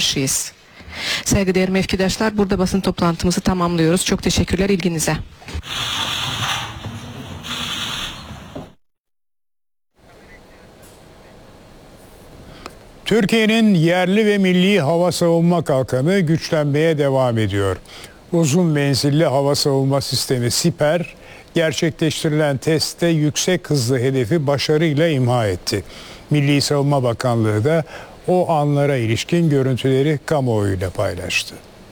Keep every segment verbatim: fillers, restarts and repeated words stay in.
karşıyız. Saygıdeğer mevkidaşlar, burada basın toplantımızı tamamlıyoruz. Çok teşekkürler ilginize. Türkiye'nin yerli ve milli hava savunma kalkanı güçlenmeye devam ediyor. Uzun menzilli hava savunma sistemi Siper, gerçekleştirilen testte yüksek hızlı hedefi başarıyla imha etti. Milli Savunma Bakanlığı da o anlara ilişkin görüntüleri kamuoyuyla paylaştı.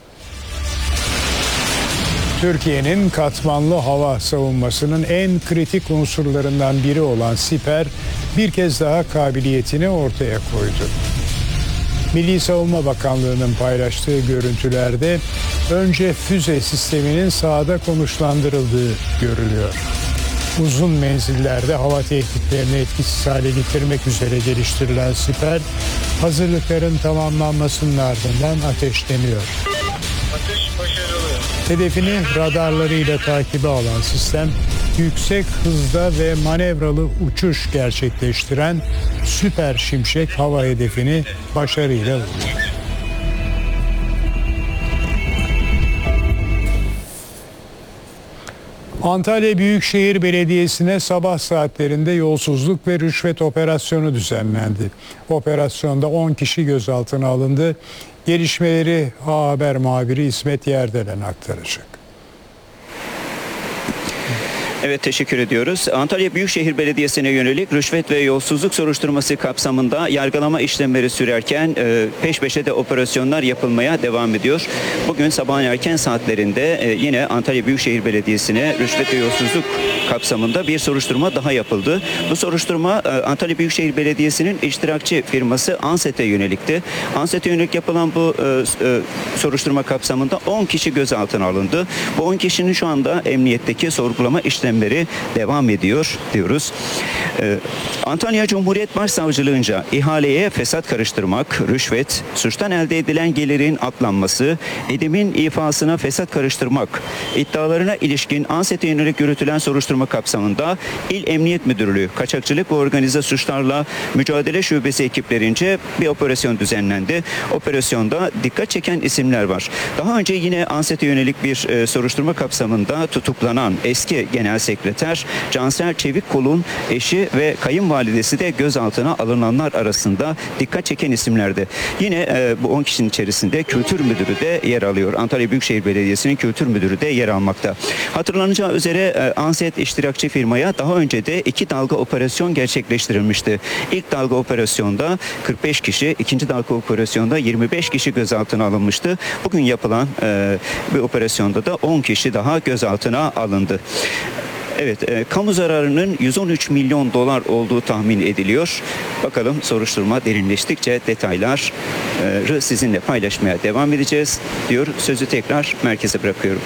Türkiye'nin katmanlı hava savunmasının en kritik unsurlarından biri olan Siper bir kez daha kabiliyetini ortaya koydu. Milli Savunma Bakanlığı'nın paylaştığı görüntülerde önce füze sisteminin sahada konuşlandırıldığı görülüyor. Uzun menzillerde hava tehditlerini etkisiz hale getirmek üzere geliştirilen Siper, hazırlıkların tamamlanmasının ardından ateşleniyor. Atış başarılı. Hedefini radarlarıyla takibe alan sistem, yüksek hızda ve manevralı uçuş gerçekleştiren Süper Şimşek hava hedefini başarıyla vurdu. Antalya Büyükşehir Belediyesi'ne sabah saatlerinde yolsuzluk ve rüşvet operasyonu düzenlendi. Operasyonda on kişi gözaltına alındı. Gelişmeleri A Haber muhabiri İsmet Yerdelen aktaracak. Evet, teşekkür ediyoruz. Antalya Büyükşehir Belediyesi'ne yönelik rüşvet ve yolsuzluk soruşturması kapsamında yargılama işlemleri sürerken e, peş peşe de operasyonlar yapılmaya devam ediyor. Bugün sabahın erken saatlerinde e, yine Antalya Büyükşehir Belediyesi'ne rüşvet ve yolsuzluk kapsamında bir soruşturma daha yapıldı. Bu soruşturma e, Antalya Büyükşehir Belediyesi'nin iştirakçı firması Anset'e yönelikti. Anset'e yönelik yapılan bu e, e, soruşturma kapsamında on kişi gözaltına alındı. Bu on kişinin şu anda emniyetteki sorgulama işlemleri devam ediyor diyoruz. Ee, Antalya Cumhuriyet Başsavcılığınca ihaleye fesat karıştırmak, rüşvet, suçtan elde edilen gelirin atlanması, edimin ifasına fesat karıştırmak iddialarına ilişkin Anset'e yönelik yürütülen soruşturma kapsamında İl Emniyet Müdürlüğü Kaçakçılık ve Organize Suçlarla Mücadele Şubesi ekiplerince bir operasyon düzenlendi. Operasyonda dikkat çeken isimler var. Daha önce yine Anset'e yönelik bir e, soruşturma kapsamında tutuklanan eski Genel Sekreter Cansel Çevikkol'un eşi ve kayınvalidesi de gözaltına alınanlar arasında dikkat çeken isimlerdi. Yine e, bu on kişinin içerisinde Kültür Müdürü de yer alıyor. Antalya Büyükşehir Belediyesi'nin Kültür Müdürü de yer almakta. Hatırlanacağı üzere e, Anset iştirakçı firmaya daha önce de iki dalga operasyon gerçekleştirilmişti. İlk dalga operasyonda kırk beş kişi, ikinci dalga operasyonda yirmi beş kişi gözaltına alınmıştı. Bugün yapılan e, bir operasyonda da on kişi daha gözaltına alındı. Evet, e, kamu zararının yüz on üç milyon dolar olduğu tahmin ediliyor. Bakalım soruşturma derinleştikçe detayları sizinle paylaşmaya devam edeceğiz diyor. Sözü tekrar merkeze bırakıyorum.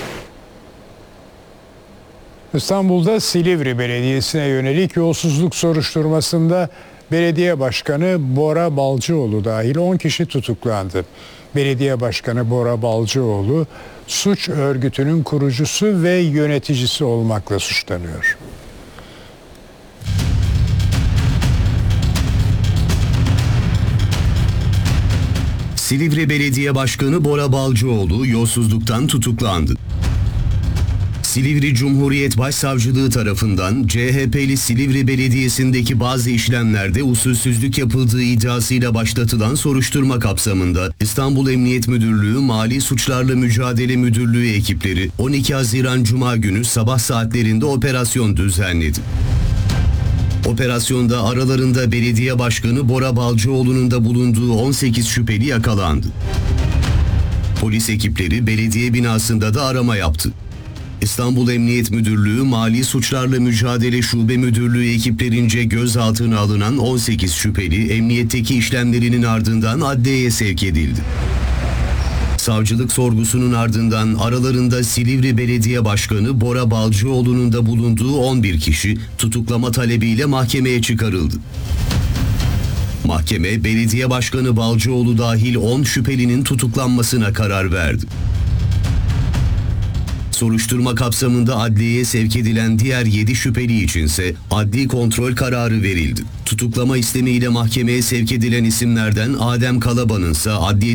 İstanbul'da Silivri Belediyesi'ne yönelik yolsuzluk soruşturmasında Belediye Başkanı Bora Balcıoğlu dahil on kişi tutuklandı. Belediye Başkanı Bora Balcıoğlu suç örgütünün kurucusu ve yöneticisi olmakla suçlanıyor. Silivri Belediye Başkanı Bora Balcıoğlu yolsuzluktan tutuklandı. Silivri Cumhuriyet Başsavcılığı tarafından C H P'li Silivri Belediyesi'ndeki bazı işlemlerde usulsüzlük yapıldığı iddiasıyla başlatılan soruşturma kapsamında İstanbul Emniyet Müdürlüğü Mali Suçlarla Mücadele Müdürlüğü ekipleri on iki Haziran Cuma günü sabah saatlerinde operasyon düzenledi. Operasyonda aralarında Belediye Başkanı Bora Balcıoğlu'nun da bulunduğu on sekiz şüpheli yakalandı. Polis ekipleri belediye binasında da arama yaptı. İstanbul Emniyet Müdürlüğü Mali Suçlarla Mücadele Şube Müdürlüğü ekiplerince gözaltına alınan on sekiz şüpheli emniyetteki işlemlerinin ardından adliyeye sevk edildi. Savcılık sorgusunun ardından aralarında Silivri Belediye Başkanı Bora Balcıoğlu'nun da bulunduğu on bir kişi tutuklama talebiyle mahkemeye çıkarıldı. Mahkeme, Belediye Başkanı Balcıoğlu dahil on şüphelinin tutuklanmasına karar verdi. Soruşturma kapsamında adliyeye sevk edilen diğer yedi şüpheli içinse adli kontrol kararı verildi. Tutuklama istemiyle mahkemeye sevk edilen isimlerden Adem Kalaban'ın ise adli